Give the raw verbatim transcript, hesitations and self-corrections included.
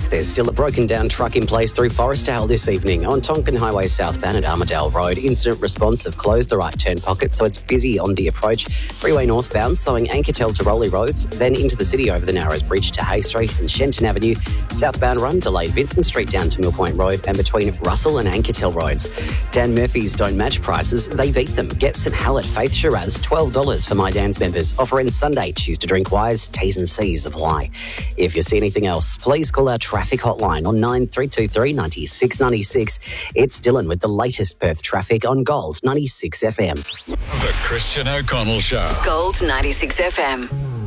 There's still a broken down truck in place through Forestdale this evening on Tonkin Highway southbound at Armadale Road. Incident response have closed the right turn pocket, so it's busy on the approach. Freeway northbound, slowing Ankertel to Rowley Roads, then into the city over the Narrows Bridge to Hay Street and Shenton Avenue. Southbound run delayed Vincent Street down to Mill Point Road and between Russell and Ankertel Roads. Dan Murphy's don't match prices, they beat them. Get St Hallett Faith Shiraz, twelve dollars for My Dan's members. Offer ends Sunday. Choose to drink wise. T's and C's apply. If you see anything else, please call our traffic hotline on nine three two three, nine six nine six. It's Dylan with the latest Perth traffic on Gold ninety-six F M. The Christian O'Connell Show. Gold ninety-six F M.